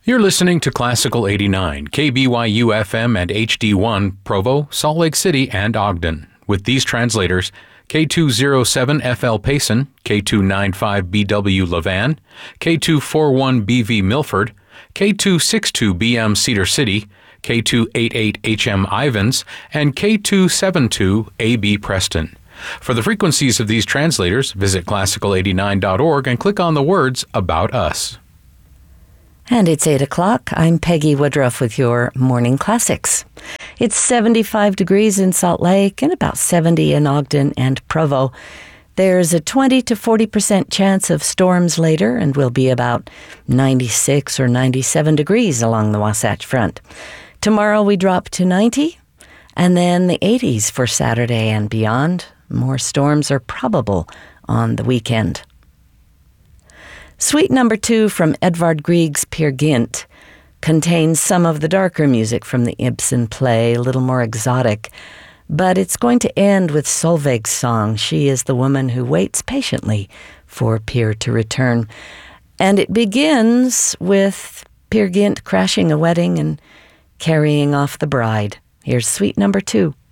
You're listening to Classical 89, KBYU FM and HD1, Provo, Salt Lake City, and Ogden. With these translators, K207FL Payson, K295BW Levan, K241BV Milford, K262BM Cedar City, K288HM Ivans, and K272AB Preston. For the frequencies of these translators, visit classical89.org and click on the words About Us. And it's 8 o'clock. I'm Peggy Woodruff with your Morning Classics. It's 75 degrees in Salt Lake and about 70 in Ogden and Provo. There's a 20 to 40% chance of storms later and will be about 96 or 97 degrees along the Wasatch Front. Tomorrow we drop to 90 and then the 80s for Saturday and beyond. More storms are probable on the weekend. Suite number 2 from Edvard Grieg's Peer Gynt contains some of the darker music from the Ibsen play, a little more exotic, but it's going to end with Solveig's song. She is the woman who waits patiently for Peer to return. And it begins with Peer Gynt crashing a wedding and carrying off the bride. Here's suite number 2.